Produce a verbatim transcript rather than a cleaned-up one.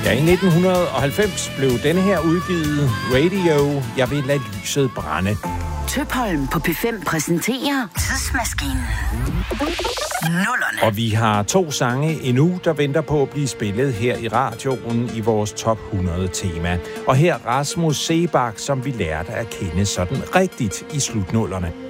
Ja, i nitten halvfems blev denne her udgivet, Radio, jeg vil lade lyset brænde. Tøpholm på P fem præsenterer Tidsmaskinen. Nullerne. Og vi har to sange endnu, der venter på at blive spillet her i radioen i vores top hundrede tema. Og her Rasmus Seebach, som vi lærte at kende sådan rigtigt i slutnullerne.